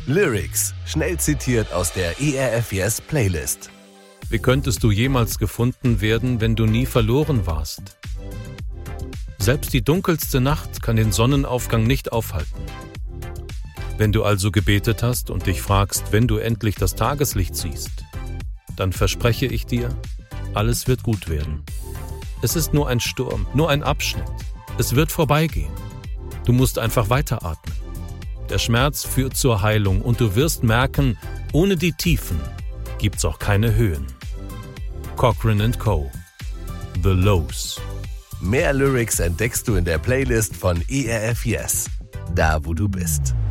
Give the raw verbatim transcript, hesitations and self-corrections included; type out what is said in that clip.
Lyrics, schnell zitiert aus der E R F Yes Playlist. Wie könntest du jemals gefunden werden, wenn du nie verloren warst? Selbst die dunkelste Nacht kann den Sonnenaufgang nicht aufhalten. Wenn du also gebetet hast und dich fragst, wenn du endlich das Tageslicht siehst, dann verspreche ich dir, alles wird gut werden. Es ist nur ein Sturm, nur ein Abschnitt. Es wird vorbeigehen. Du musst einfach weiteratmen. Der Schmerz führt zur Heilung und du wirst merken, ohne die Tiefen gibt's auch keine Höhen. Cochran and Co. The Lows. Mehr Lyrics entdeckst du in der Playlist von E R F Yes, da wo du bist.